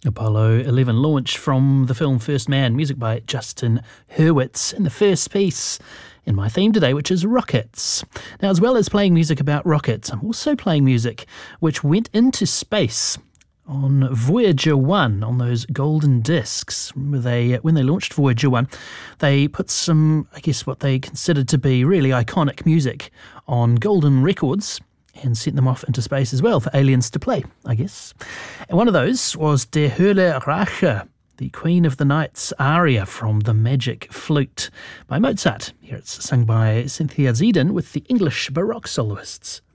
Apollo 11 launch from the film First Man, music by Justin Hurwitz, and the first piece in my theme today, which is rockets. Now, as well as playing music about rockets, I'm also playing music which went into space on Voyager 1, on those golden discs. When they launched Voyager 1, they put some, I guess, what they considered to be really iconic music on golden records and sent them off into space as well for aliens to play, I guess. And one of those was Der Höhle Rache, the Queen of the Night's aria from The Magic Flute by Mozart. Here it's sung by Cynthia Zedin with the English Baroque soloists.